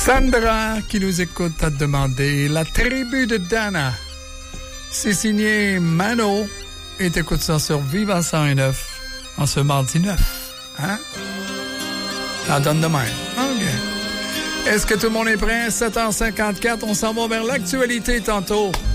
Sandra, qui nous écoute, a demandé La tribu de Dana. C'est signé Mano et t'écoutes ça sur Vivant 101.9 en ce mardi 9. Hein? Ça donne de même. OK. Est-ce que tout le monde est prêt? 7h54, on s'en va vers l'actualité tantôt.